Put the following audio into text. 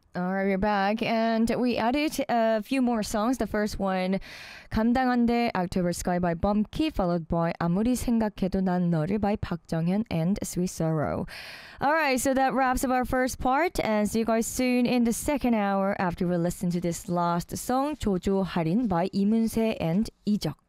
All right, we're back, and we added a few more songs. The first one, 감당한대, October Sky by Bumpkey, followed by 아무리 생각해도 난 너를 by Park Jonghyun and Sweet Sorrow. All right, so that wraps up our first part, and see you guys soon in the second hour after we listen to this last song, 조조 할인 by 이문세 and 이적.